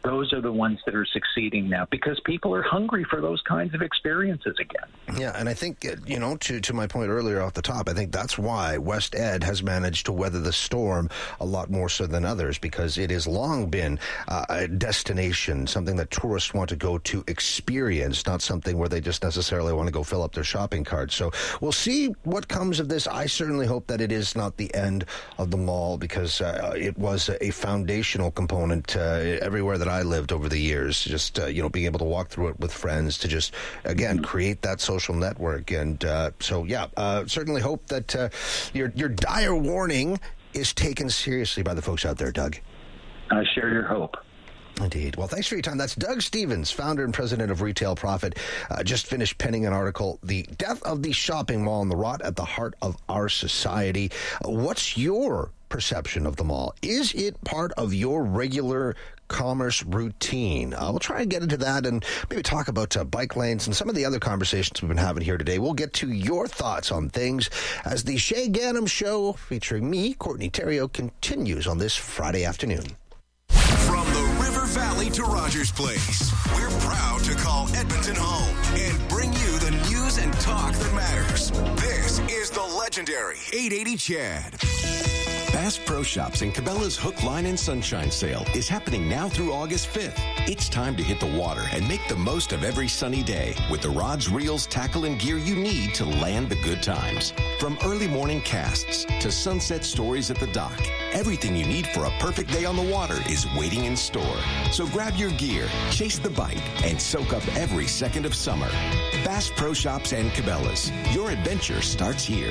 those are the ones that are succeeding now because people are hungry for those kinds of experiences again. Yeah, and I think, to my point earlier off the top, I think that's why West Ed has managed to weather the storm a lot more so than others, because it has long been a destination, something that tourists want to go to experience, not something where they just necessarily want to go fill up their shopping cart. So we'll see what comes of this. I certainly hope that it is not the end of the mall, because it was a foundational component everywhere that I lived over the years. Just, being able to walk through it with friends to just, again, create that social network. And certainly hope that your dire warning is taken seriously by the folks out there, Doug. I share your hope. Indeed. Well, thanks for your time. That's Doug Stephens, founder and president of Retail Profit. Just finished penning an article, The Death of the Shopping Mall and the Rot at the Heart of Our Society. What's your perception of the mall? Is it part of your regular commerce routine? We'll try and get into that and maybe talk about bike lanes and some of the other conversations we've been having here today. We'll get to your thoughts on things as the Shay Ganem Show, featuring me, Courtney Theriault, continues on this Friday afternoon. From the River Valley to Rogers Place, we're proud to call Edmonton home and bring you the news and talk that matters. This is the legendary 880 Chad. Bass Pro Shops and Cabela's Hook, Line, and Sunshine Sale is happening now through August 5th. It's time to hit the water and make the most of every sunny day with the rods, reels, tackle, and gear you need to land the good times. From early morning casts to sunset stories at the dock, everything you need for a perfect day on the water is waiting in store. So grab your gear, chase the bite, and soak up every second of summer. Bass Pro Shops and Cabela's. Your adventure starts here.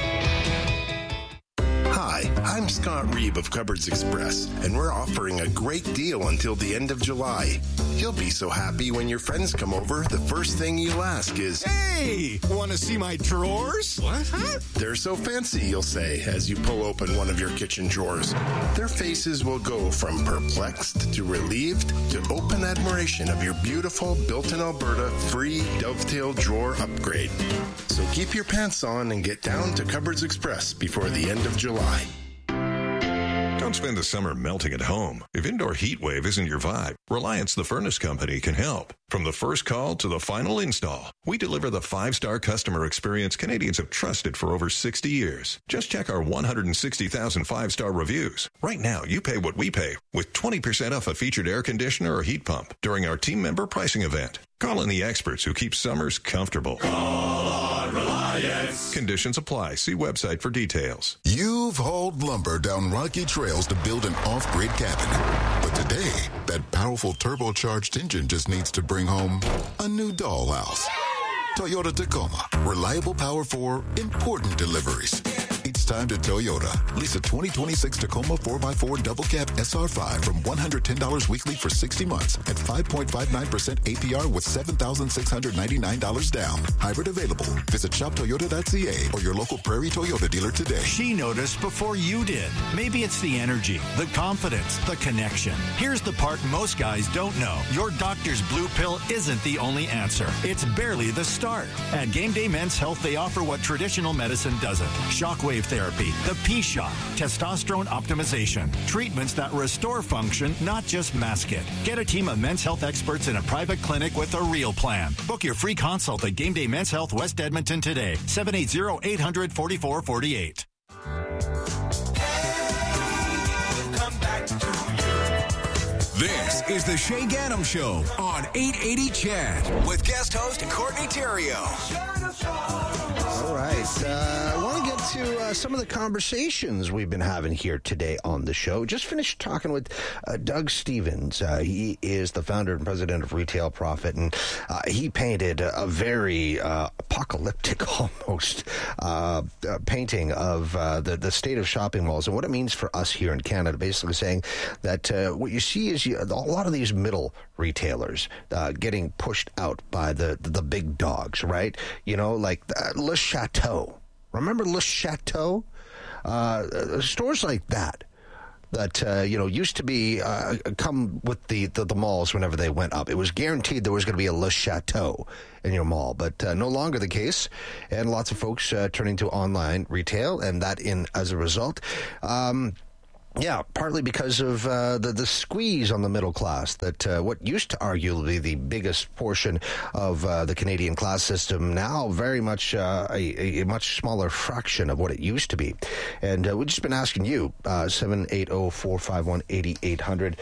Hi, I'm Scott Reeb of Cupboards Express, and we're offering a great deal until the end of July. You'll be so happy when your friends come over, the first thing you'll ask is, "Hey, want to see my drawers?" What? Huh? "They're so fancy," you'll say as you pull open one of your kitchen drawers. Their faces will go from perplexed to relieved to open admiration of your beautiful built-in Alberta free dovetail drawer upgrade. So keep your pants on and get down to Cupboards Express before the end of July. Don't spend the summer melting at home. If indoor heat wave isn't your vibe, Reliance the Furnace Company can help. From the first call to the final install, we deliver the 5-star customer experience Canadians have trusted for over 60 years. Just check our 160,000 5-star reviews. Right now, you pay what we pay with 20% off a featured air conditioner or heat pump during our team member pricing event. Call in the experts who keep summers comfortable. Call on Reliance. Conditions apply. See website for details. You've hauled lumber down rocky trails to build an off-grid cabin. But today, that powerful turbocharged engine just needs to bring home a new dollhouse. Toyota Tacoma. Reliable power for important deliveries. It's time to Toyota. Lease a 2026 Tacoma 4x4 double cab SR5 from $110 weekly for 60 months at 5.59% APR with $7,699 down. Hybrid available. Visit shoptoyota.ca or your local Prairie Toyota dealer today. She noticed before you did. Maybe it's the energy, the confidence, the connection. Here's the part most guys don't know. Your doctor's blue pill isn't the only answer. It's barely the start. At Game Day Men's Health, they offer what traditional medicine doesn't. Shockwave therapy, the P-Shot, testosterone optimization, treatments that restore function, not just mask it. Get a team of men's health experts in a private clinic with a real plan. Book your free consult at Game Day Men's Health West Edmonton today. 780-800-4448. This is the Shay Ganem Show on 880 Chad with guest host Courtney Theriault. All right. I want to get to some of the conversations we've been having here today on the show. Just finished talking with Doug Stephens. He is the founder and president of Retail Profit, and he painted a very apocalyptic almost painting of the state of shopping malls and what it means for us here in Canada, basically saying that what you see is a lot of these middle retailers getting pushed out by the big dogs, right? You know, like Le Chateau. Remember Le Chateau? Stores like that used to be come with the malls whenever they went up. It was guaranteed there was going to be a Le Chateau in your mall, but no longer the case. And lots of folks turning to online retail, and that as a result. Yeah, partly because of the squeeze on the middle class, that what used to arguably the biggest portion of the Canadian class system, now very much a much smaller fraction of what it used to be. And we've just been asking you, 780-451-8800,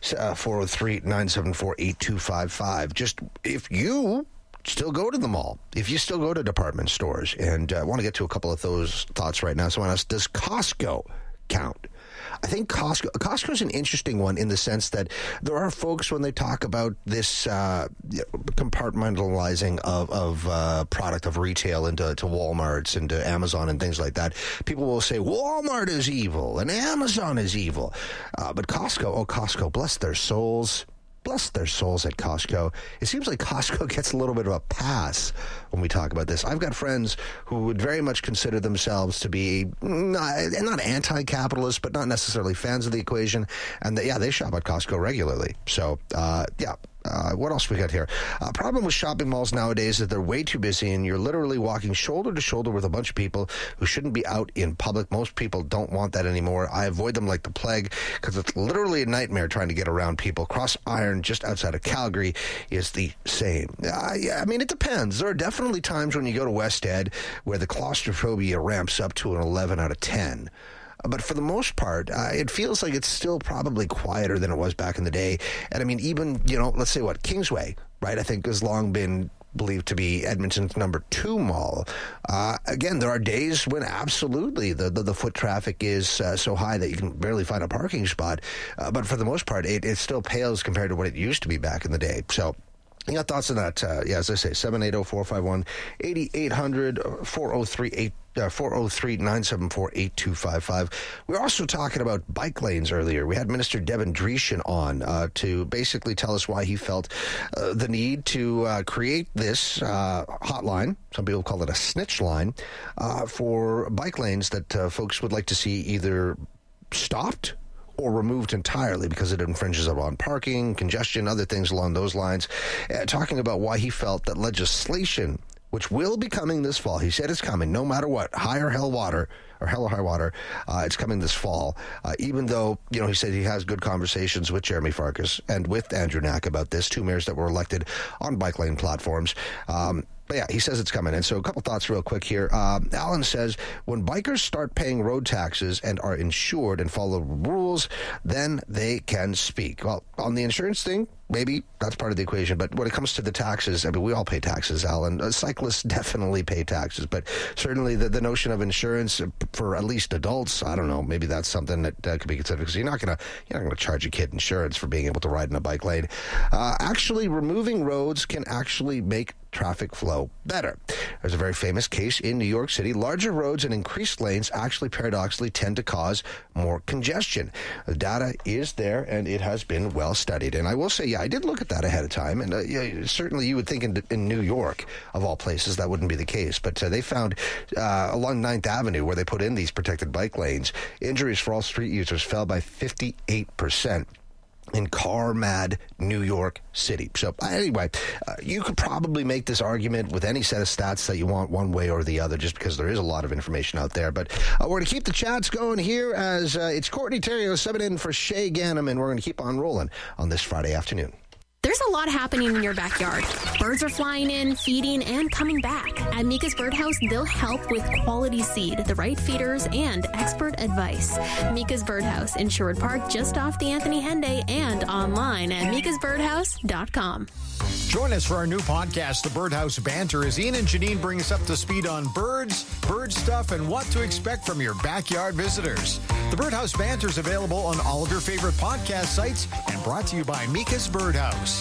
403-974-8255, just if you still go to the mall, if you still go to department stores, and I want to get to a couple of those thoughts right now. So I want to ask, does Costco count? I think Costco is an interesting one in the sense that there are folks, when they talk about this compartmentalizing of product of retail into Walmarts and to Amazon and things like that, people will say Walmart is evil and Amazon is evil. But Costco, bless their souls. Bless their souls at Costco. It seems like Costco gets a little bit of a pass when we talk about this. I've got friends who would very much consider themselves to be not anti-capitalist, but not necessarily fans of the equation. And they shop at Costco regularly. So, what else we got here? Problem with shopping malls nowadays is they're way too busy, and you're literally walking shoulder to shoulder with a bunch of people who shouldn't be out in public. Most people don't want that anymore. I avoid them like the plague because it's literally a nightmare trying to get around people. Cross Iron, just outside of Calgary, is the same. I mean, it depends. There are definitely times when you go to West Ed where the claustrophobia ramps up to an 11 out of 10. But for the most part, it feels like it's still probably quieter than it was back in the day. And I mean, even, let's say Kingsway, right, I think has long been believed to be Edmonton's number 2 mall. Again, there are days when absolutely the foot traffic is so high that you can barely find a parking spot. But for the most part, it still pales compared to what it used to be back in the day. So, you got thoughts on that? As I say, 780-451-8800, 403-974-8255. We're also talking about bike lanes earlier. We had Minister Devin Dreeshen on to basically tell us why he felt the need to create this hotline, some people call it a snitch line, for bike lanes that folks would like to see either stopped or removed entirely because it infringes upon parking, congestion, other things along those lines. Talking about why he felt that legislation, which will be coming this fall, he said it's coming no matter what, hell or high water, it's coming this fall. Even though, he said he has good conversations with Jeremy Farkas and with Andrew Knack about this, 2 mayors that were elected on bike lane platforms. But yeah, he says it's coming. And so a couple thoughts real quick here. Alan says, when bikers start paying road taxes and are insured and follow rules, then they can speak. Well, on the insurance thing, maybe that's part of the equation. But when it comes to the taxes, I mean, we all pay taxes, Alan. Cyclists definitely pay taxes. But certainly the notion of insurance for at least adults, I don't know, maybe that's something that could be considered, because you're not going to charge a kid insurance for being able to ride in a bike lane. Actually, removing roads can actually make traffic flow better. There's a very famous case in New York City. Larger roads and increased lanes actually paradoxically tend to cause more congestion. The data is there, and it has been well studied. And I will say, I did look at that ahead of time, and certainly you would think in New York, of all places, that wouldn't be the case. But they found along 9th Avenue, where they put in these protected bike lanes, injuries for all street users fell by 58%. In car-mad New York City. So anyway, you could probably make this argument with any set of stats that you want one way or the other, just because there is a lot of information out there. But we're going to keep the chats going here as it's Courtney Theriault subbing in for Shay Ganem, and we're going to keep on rolling on this Friday afternoon. There's a lot happening in your backyard. Birds are flying in, feeding, and coming back. At Mika's Birdhouse, they'll help with quality seed, the right feeders, and expert advice. Mika's Birdhouse in Sherwood Park, just off the Anthony Henday, and online at mikasbirdhouse.com. Join us for our new podcast, The Birdhouse Banter, as Ian and Janine bring us up to speed on birds, bird stuff, and what to expect from your backyard visitors. The Birdhouse Banter is available on all of your favorite podcast sites and brought to you by Mika's Birdhouse.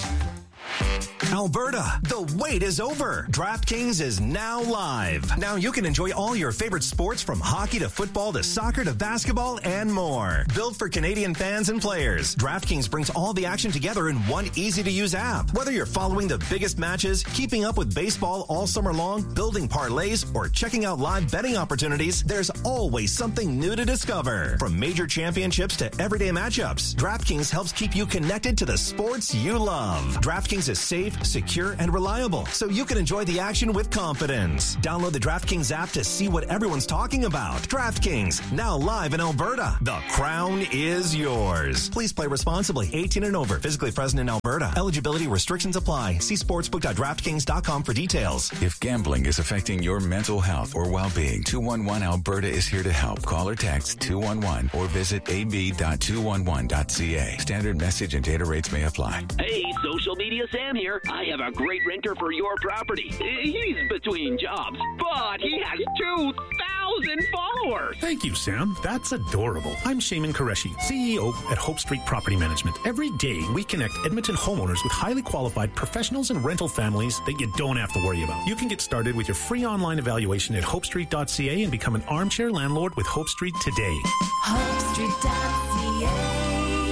Alberta, the wait is over. DraftKings is now live. Now you can enjoy all your favorite sports, from hockey to football to soccer to basketball and more. Built for Canadian fans and players, DraftKings brings all the action together in one easy-to-use app. Whether you're following the biggest matches, keeping up with baseball all summer long, building parlays, or checking out live betting opportunities, there's always something new to discover. From major championships to everyday matchups, DraftKings helps keep you connected to the sports you love. DraftKings is safe, fast, secure, and reliable, so you can enjoy the action with confidence. Download the DraftKings app to see what everyone's talking about. DraftKings, now live in Alberta. The crown is yours. Please play responsibly. 18 and over. Physically present in Alberta. Eligibility restrictions apply. See sportsbook.draftkings.com for details. If gambling is affecting your mental health or well-being, 211 Alberta is here to help. Call or text 211 or visit ab.211.ca. Standard message and data rates may apply. Hey, Social Media Sam here. I have a great renter for your property. He's between jobs, but he has 2,000 followers. Thank you, Sam. That's adorable. I'm Shaman Qureshi, CEO at Hope Street Property Management. Every day, we connect Edmonton homeowners with highly qualified professionals and rental families that you don't have to worry about. You can get started with your free online evaluation at hopestreet.ca and become an armchair landlord with Hope Street today. hopestreet.ca.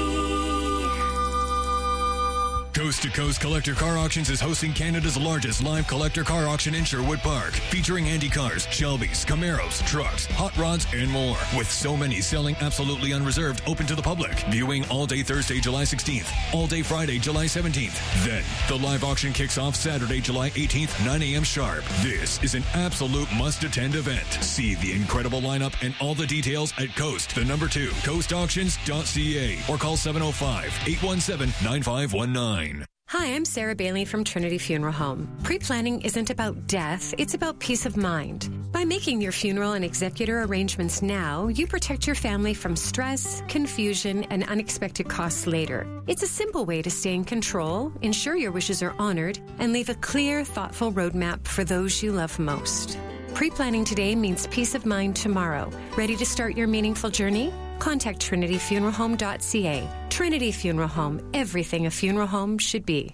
Coast to Coast Collector Car Auctions is hosting Canada's largest live collector car auction in Sherwood Park, featuring Andy cars, Shelbys, Camaros, trucks, hot rods, and more. With so many selling absolutely unreserved, open to the public. Viewing all day Thursday, July 16th, all day Friday, July 17th. Then, the live auction kicks off Saturday, July 18th, 9 a.m. sharp. This is an absolute must-attend event. See the incredible lineup and all the details at Coast, the number 2, coastauctions.ca, or call 705-817-9519. Hi, I'm Sarah Bailey from Trinity Funeral Home. Pre-planning isn't about death, it's about peace of mind. By making your funeral and executor arrangements now, you protect your family from stress, confusion, and unexpected costs later. It's a simple way to stay in control, ensure your wishes are honored, and leave a clear, thoughtful roadmap for those you love most. Pre-planning today means peace of mind tomorrow. Ready to start your meaningful journey? Contact trinityfuneralhome.ca. Trinity Funeral Home, everything a funeral home should be.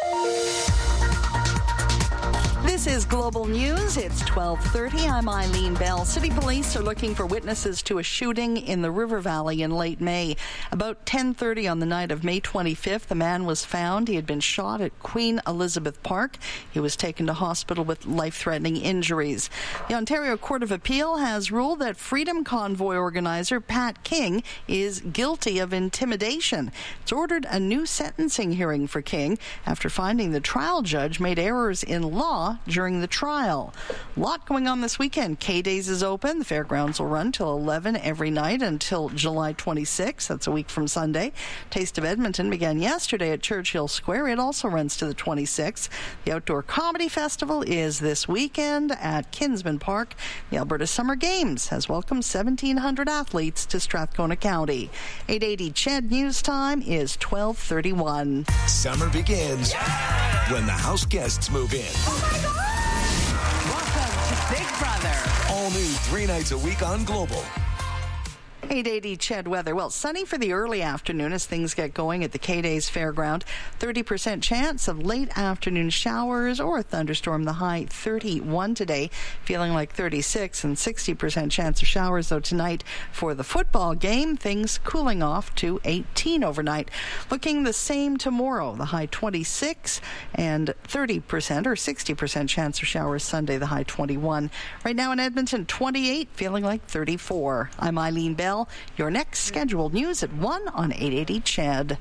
This is Global News. It's 12:30. I'm Eileen Bell. City police are looking for witnesses to a shooting in the River Valley in late May. About 10:30 on the night of May 25th, the man was found. He had been shot at Queen Elizabeth Park. He was taken to hospital with life-threatening injuries. The Ontario Court of Appeal has ruled that Freedom Convoy organizer Pat King is guilty of intimidation. It's ordered a new sentencing hearing for King after finding the trial judge made errors in law during the trial. A lot going on this weekend. K-Days is open. The fairgrounds will run till 11 every night until July 26th. That's a week from Sunday. Taste of Edmonton began yesterday at Churchill Square. It also runs to the 26th. The Outdoor Comedy Festival is this weekend at Kinsman Park. The Alberta Summer Games has welcomed 1,700 athletes to Strathcona County. 880 CHED News Time is 12:31. Summer begins when the house guests move in. Welcome to Big Brother. All new 3 nights a week on Global. 880 CHED weather. Well, sunny for the early afternoon as things get going at the K-Days Fairground. 30% chance of late afternoon showers or a thunderstorm. The high 31 today, feeling like 36, and 60% chance of showers, though, tonight for the football game. Things cooling off to 18 overnight. Looking the same tomorrow. The high 26 and 30% or 60% chance of showers Sunday. The high 21. Right now in Edmonton, 28, feeling like 34. I'm Eileen Bell. Your next scheduled news at 1 on 880 CHED.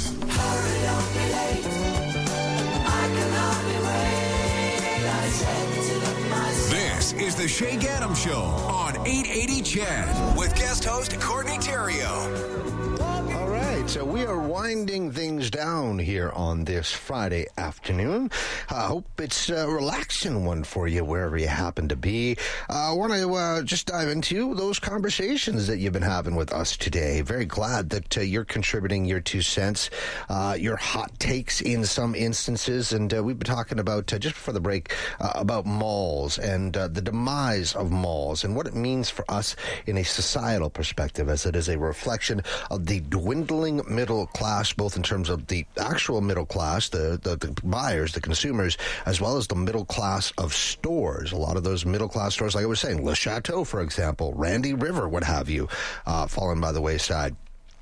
This is the Shay Gaddam Show on 880 CHED with guest host Courtney Theriault. All right, so we are winding things down here on this Friday afternoon. I hope it's a relaxing one for you wherever you happen to be. I want to just dive into those conversations that you've been having with us today. Very glad that you're contributing your 2 cents, your hot takes in some instances. And we've been talking about, just before the break, about malls and the demise of malls and what it means for us in a societal perspective, as it is a reflection of the dwindling middle class, both in terms of the actual middle class, the buyers, the consumers, as well as the middle class of stores. A lot of those middle class stores, like I was saying, Le Chateau, for example, Randy River, what have you, fallen by the wayside.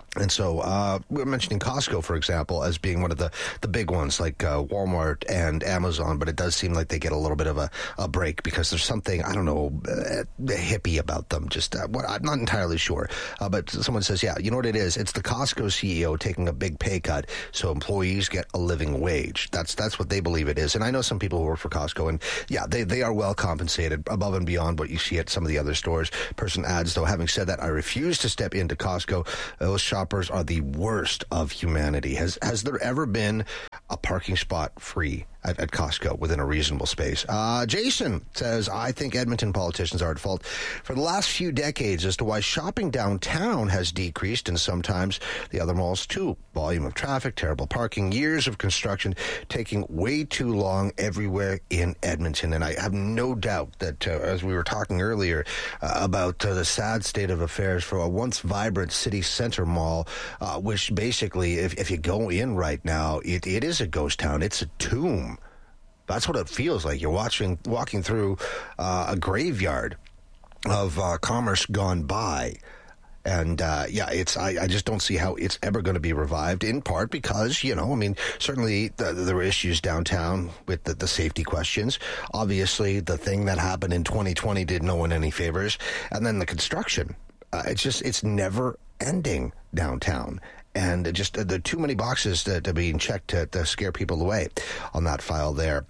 And so we were mentioning Costco, for example, as being one of the big ones, like Walmart and Amazon, but it does seem like they get a little bit of a break because there's something, I don't know, hippie about them. Just what I'm not entirely sure. But someone says, yeah, you know what it is? It's the Costco CEO taking a big pay cut so employees get a living wage. That's what they believe it is. And I know some people who work for Costco, and yeah, they are well compensated above and beyond what you see at some of the other stores. Person adds, though, having said that, I refuse to step into Costco. Those shoppers are the worst of humanity. Has there ever been a parking spot free at Costco within a reasonable space? Jason says, I think Edmonton politicians are at fault for the last few decades as to why shopping downtown has decreased, and sometimes the other malls too. Volume of traffic, terrible parking, years of construction, taking way too long everywhere in Edmonton. And I have no doubt that, as we were talking earlier about the sad state of affairs for a once vibrant city center mall, which basically, if you go in right now, it is a ghost town. It's a tomb. That's what it feels like. You're walking through a graveyard of commerce gone by. And, I just don't see how it's ever going to be revived, in part because, certainly there were issues downtown with the safety questions. Obviously, the thing that happened in 2020 did no one any favors. And then the construction. It's never ending downtown. And just there are too many boxes to being checked to scare people away on that file there.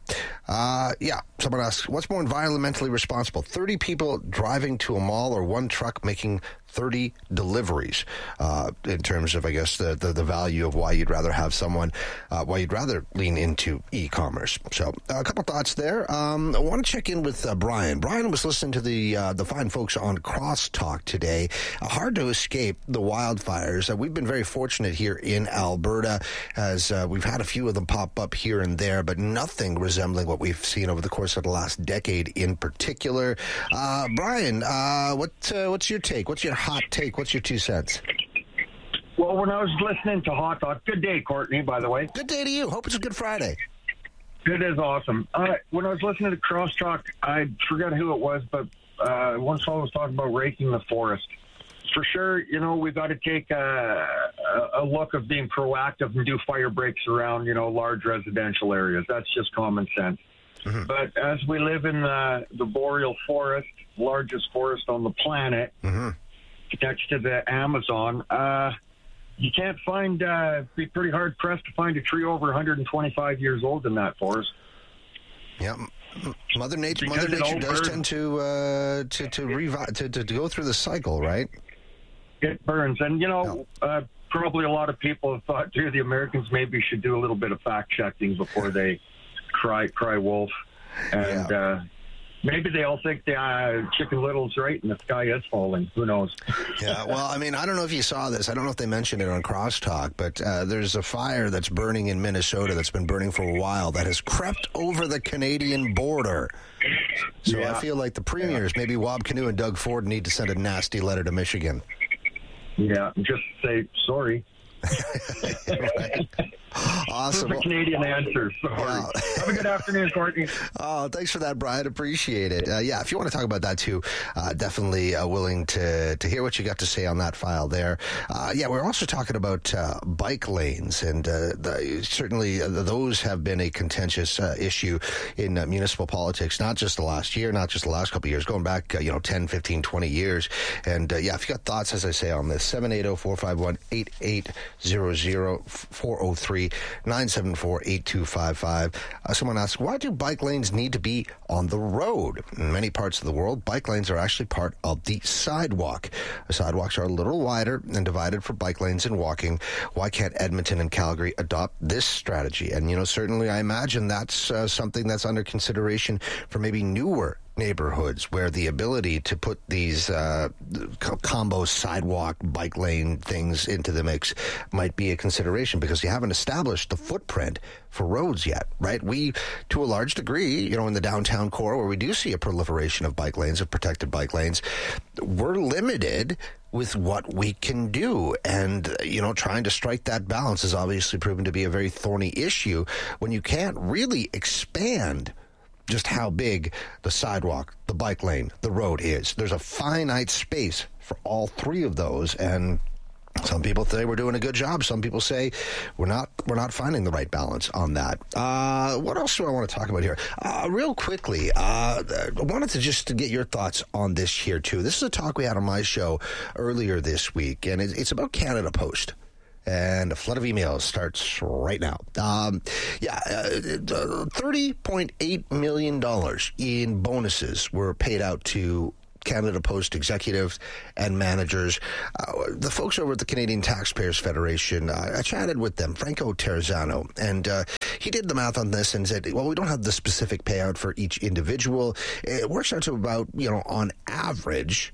Someone asks, what's more environmentally responsible? 30 people driving to a mall or one truck making 30 deliveries in terms of, I guess, the value of why you'd rather have someone, why you'd rather lean into e-commerce. So a couple thoughts there. I want to check in with Brian. Brian was listening to the fine folks on Crosstalk today. Hard to escape the wildfires. We've been very fortunate here in Alberta as we've had a few of them pop up here and there, but nothing resembling what we've seen over the course of the last decade in particular. Brian, what's your take? What's your hot take? What's your 2 cents? Well, when I was listening to Hot Talk, good day, Courtney, by the way. Good day to you. Hope it's a good Friday. It is awesome. When I was listening to Crosstalk, I forgot who it was, but one fellow was talking about raking the forest. For sure, we've got to take a look of being proactive and do fire breaks around, large residential areas. That's just common sense. Mm-hmm. But as we live in the boreal forest, largest forest on the planet, mm-hmm. next to the Amazon, you can't be pretty hard-pressed to find a tree over 125 years old in that forest. Yeah. Mother Nature does tend to go through the cycle, right? It burns. And, probably a lot of people have thought, too, the Americans maybe should do a little bit of fact-checking before they cry wolf. And maybe they all think the Chicken Little's right and the sky is falling. Who knows? Yeah, well, I don't know if you saw this. I don't know if they mentioned it on Crosstalk, but there's a fire that's burning in Minnesota that's been burning for a while that has crept over the Canadian border. So yeah. I feel like the premiers, maybe Wab Kinew and Doug Ford, need to send a nasty letter to Michigan. Yeah, just say sorry. Right. Awesome. Those are Canadian answers. Sorry. Have a good afternoon, Courtney. Oh, thanks for that, Brian. Appreciate it. If you want to talk about that too, definitely willing to hear what you got to say on that file there. We're also talking about bike lanes, and certainly those have been a contentious issue in municipal politics, not just the last year, not just the last couple of years, going back 10, 15, 20 years. And if you got thoughts, as I say, on this, 780-451-8800, 403-974-8255. Someone asks, why do bike lanes need to be on the road? In many parts of the world, bike lanes are actually part of the sidewalk. The sidewalks are a little wider and divided for bike lanes and walking. Why can't Edmonton and Calgary adopt this strategy? And, certainly I imagine that's something that's under consideration for maybe newer neighborhoods where the ability to put these combo sidewalk bike lane things into the mix might be a consideration, because you haven't established the footprint for roads yet, right? We, to a large degree, in the downtown core where we do see a proliferation of bike lanes, of protected bike lanes, we're limited with what we can do. And, trying to strike that balance has obviously proven to be a very thorny issue when you can't really expand just how big the sidewalk, the bike lane, the road is. There's a finite space for all three of those, and Some people say we're doing a good job. Some people say we're not finding the right balance on that. What else do I want to talk about here? Real quickly, I wanted to just get your thoughts on this here, too. This is a talk we had on my show earlier this week, and it's about Canada Post. And a flood of emails starts right now. $30.8 million in bonuses were paid out to Canada Post executives and managers. The folks over at the Canadian Taxpayers Federation, I chatted with them, Franco Terrazzano, and he did the math on this and said, well, we don't have the specific payout for each individual. It works out to about, on average,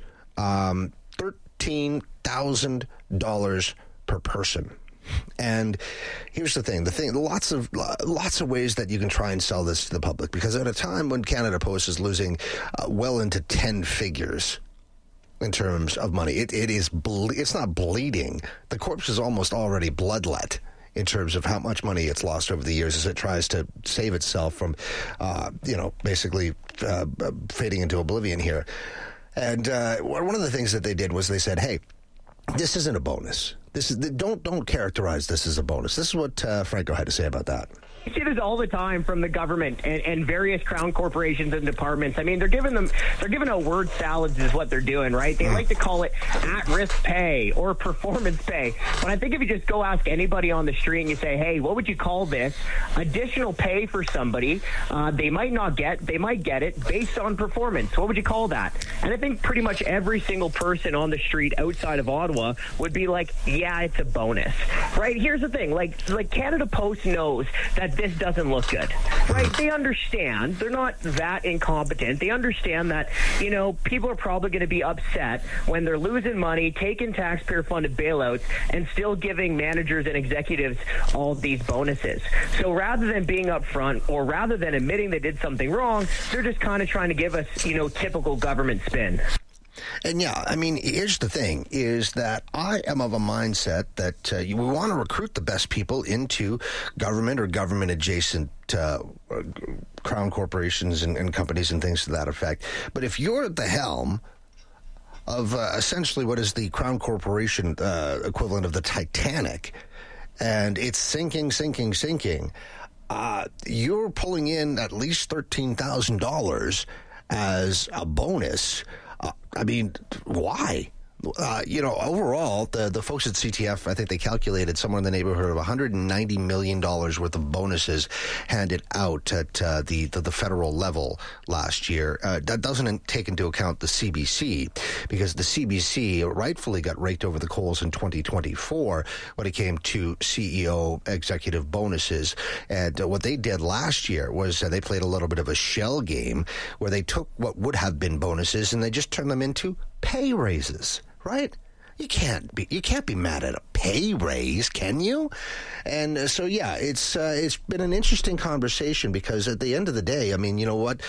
$13,000 per person. And here's the thing, lots of ways that you can try and sell this to the public, because at a time when Canada Post is losing well into 10 figures in terms of money, it's not bleeding. The corpse is almost already bloodlet in terms of how much money it's lost over the years as it tries to save itself from, basically fading into oblivion here. And one of the things that they did was they said, hey, this isn't a bonus. Don't characterize this as a bonus. This is what Franco had to say about that. You see this all the time from the government and various crown corporations and departments. I mean, they're giving out word salads is what they're doing, right? They like to call it at-risk pay or performance pay. But I think if you just go ask anybody on the street and you say, hey, what would you call this? Additional pay for somebody, they might not get, they might get it based on performance. What would you call that? And I think pretty much every single person on the street outside of Ottawa would be like, yeah, it's a bonus, right? Here's the thing, like Canada Post knows that this doesn't look good, right? They understand. They're not that incompetent. They understand that, people are probably going to be upset when they're losing money, taking taxpayer-funded bailouts, and still giving managers and executives all these bonuses. So rather than being upfront or rather than admitting they did something wrong, they're just kind of trying to give us, typical government spin. And here's the thing, is that I am of a mindset that we want to recruit the best people into government or government-adjacent crown corporations and companies and things to that effect. But if you're at the helm of essentially what is the crown corporation equivalent of the Titanic, and it's sinking, you're pulling in at least $13,000 as a bonus. Why? Overall, the folks at CTF, I think they calculated somewhere in the neighborhood of $190 million worth of bonuses handed out at the federal level last year. That doesn't take into account the CBC, because the CBC rightfully got raked over the coals in 2024 when it came to CEO executive bonuses. And what they did last year was they played a little bit of a shell game where they took what would have been bonuses and they just turned them into pay raises. Right? You can't be mad at a pay raise, can you? And so, yeah, it's been an interesting conversation, because at the end of the day, you know what?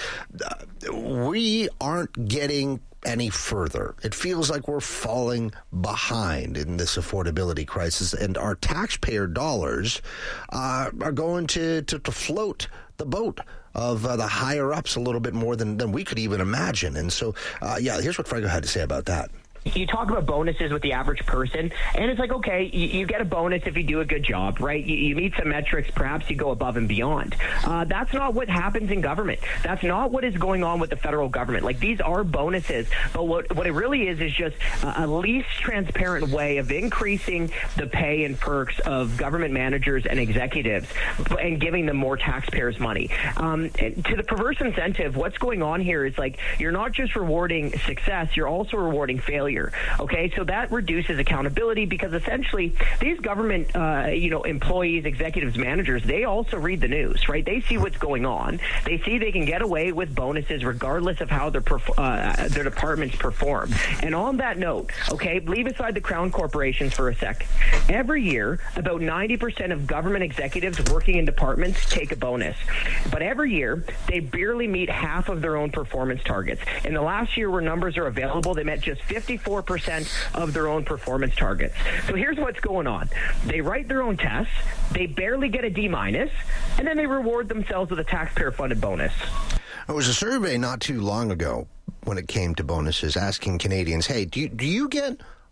We aren't getting any further. It feels like we're falling behind in this affordability crisis, and our taxpayer dollars are going to float the boat of the higher-ups a little bit more than we could even imagine. And so, here's what Franco had to say about that. You talk about bonuses with the average person, and it's like, okay, you get a bonus if you do a good job, right? You meet some metrics, perhaps you go above and beyond. That's not what happens in government. That's not what is going on with the federal government. Like, these are bonuses, but what it really is just a least transparent way of increasing the pay and perks of government managers and executives and giving them more taxpayers' money. To the perverse incentive, what's going on here is, like, you're not just rewarding success, you're also rewarding failure. Okay, so that reduces accountability, because essentially these government, employees, executives, managers, they also read the news, right? They see what's going on. They see they can get away with bonuses regardless of how their departments perform. And on that note, okay, leave aside the crown corporations for a sec. Every year, about 90% of government executives working in departments take a bonus. But every year, they barely meet half of their own performance targets. In the last year where numbers are available, they met just 54% of their own performance targets. So here's what's going on. They write their own tests, they barely get a D-, and then they reward themselves with a taxpayer-funded bonus. There was a survey not too long ago when it came to bonuses asking Canadians, hey, do you get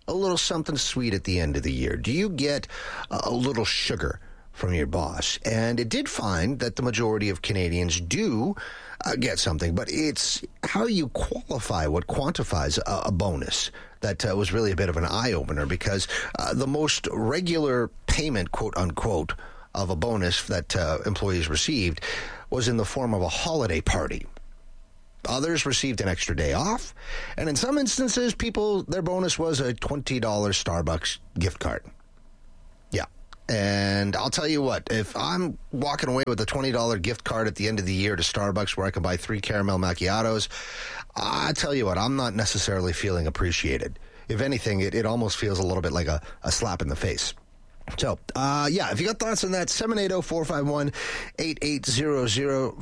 a little something sweet at the end of the year? Do you get a little sugar from your boss? And it did find that the majority of Canadians do get something, but it's how you qualify what quantifies a bonus that was really a bit of an eye-opener, because the most regular payment, quote-unquote, of a bonus that employees received was in the form of a holiday party. Others received an extra day off, and in some instances, their bonus was a $20 Starbucks gift card. Yeah, and I'll tell you what, if I'm walking away with a $20 gift card at the end of the year to Starbucks where I can buy 3 caramel macchiatos, I tell you what, I'm not necessarily feeling appreciated. If anything, it almost feels a little bit like a slap in the face. So, if you got thoughts on that, 780-451-8800,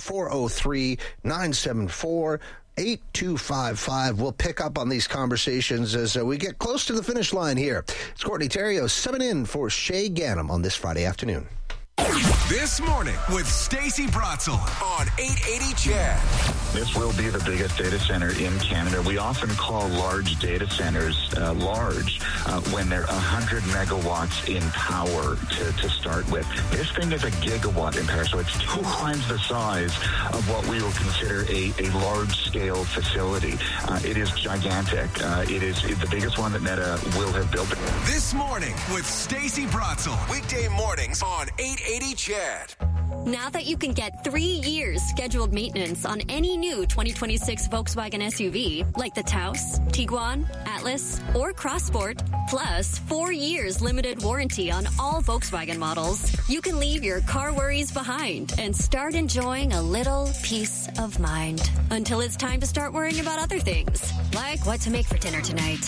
403-974-8255. We'll pick up on these conversations as we get close to the finish line here. It's Courtney Theriault, 7 in for Shay Ganem on this Friday afternoon. This morning with Stacey Bratzel on 880 CHED. This will be the biggest data center in Canada. We often call large data centers large when they're 100 megawatts in power to start with. This thing is a gigawatt in power, so it's 2 times the size of what we will consider a large-scale facility. It is gigantic. It is the biggest one that Meta will have built. This morning with Stacey Bratzel. Weekday mornings on 880 CHED. Now that you can get 3 years scheduled maintenance on any new 2026 Volkswagen SUV, like the Taos, Tiguan, Atlas, or Crossport, plus 4 years limited warranty on all Volkswagen models, you can leave your car worries behind and start enjoying a little peace of mind. Until it's time to start worrying about other things, like what to make for dinner tonight.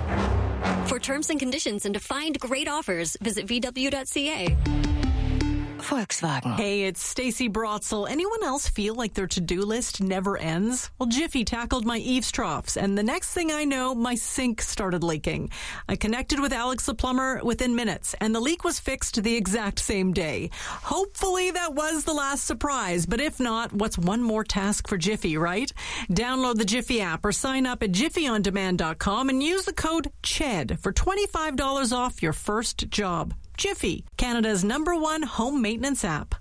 For terms and conditions and to find great offers, visit VW.ca. Volkswagen. Hey, it's Stacey Bratzel. Anyone else feel like their to-do list never ends? Well, Jiffy tackled my eaves troughs, and the next thing I know, my sink started leaking. I connected with Alex the plumber within minutes, and the leak was fixed the exact same day. Hopefully that was the last surprise, but if not, what's one more task for Jiffy, right? Download the Jiffy app or sign up at jiffyondemand.com and use the code CHED for $25 off your first job. Jiffy, Canada's #1 home maintenance app.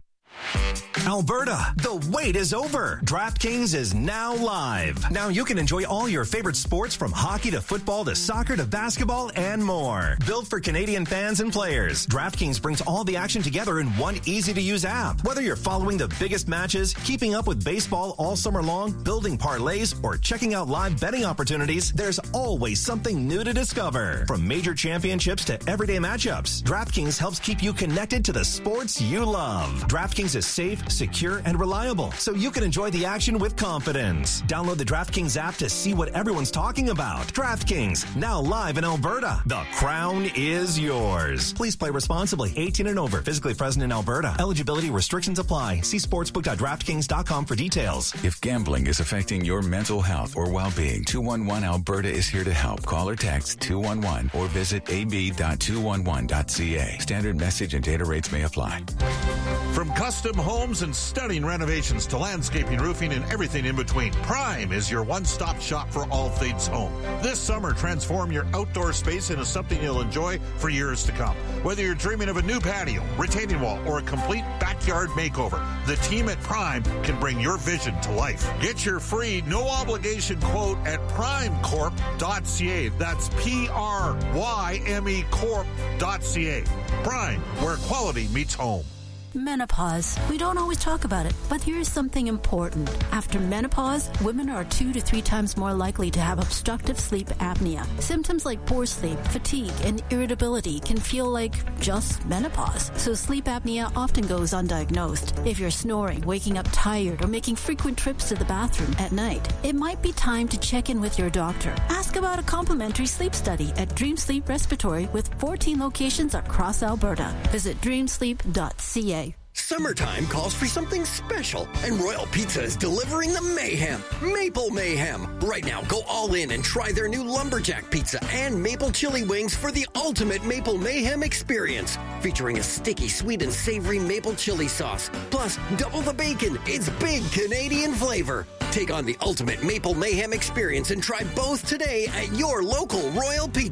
Alberta, the wait is over. DraftKings is now live. Now you can enjoy all your favorite sports from hockey to football to soccer to basketball and more. Built for Canadian fans and players, DraftKings brings all the action together in one easy-to-use app. Whether you're following the biggest matches, keeping up with baseball all summer long, building parlays, or checking out live betting opportunities, there's always something new to discover. From major championships to everyday matchups, DraftKings helps keep you connected to the sports you love. DraftKings is safe, secure, and reliable, so you can enjoy the action with confidence. Download the DraftKings app to see what everyone's talking about. DraftKings, now live in Alberta. The crown is yours. Please play responsibly. 18 and over. Physically present in Alberta. Eligibility restrictions apply. See sportsbook.draftkings.com for details. If gambling is affecting your mental health or well-being, 211 Alberta is here to help. Call or text 211 or visit ab.211.ca. Standard message and data rates may apply. From custom homes and stunning renovations to landscaping, roofing, and everything in between, Prime is your one-stop shop for all things home. This summer, transform your outdoor space into something you'll enjoy for years to come. Whether you're dreaming of a new patio, retaining wall, or a complete backyard makeover, the team at Prime can bring your vision to life. Get your free, no-obligation quote at primecorp.ca. That's P-R-Y-M-E Corp.ca. Prime, where quality meets home. Menopause. We don't always talk about it, but here's something important. After menopause, women are 2 to 3 times more likely to have obstructive sleep apnea. Symptoms like poor sleep, fatigue, and irritability can feel like just menopause. So sleep apnea often goes undiagnosed. If you're snoring, waking up tired, or making frequent trips to the bathroom at night, it might be time to check in with your doctor. Ask about a complimentary sleep study at Dream Sleep Respiratory with 14 locations across Alberta. Visit dreamsleep.ca. Summertime calls for something special, and Royal Pizza is delivering the mayhem. Maple Mayhem. Right now, go all in and try their new Lumberjack Pizza and Maple Chili Wings for the ultimate Maple Mayhem experience. Featuring a sticky, sweet, and savory maple chili sauce. Plus, double the bacon. It's big Canadian flavor. Take on the ultimate Maple Mayhem experience and try both today at your local Royal Pizza.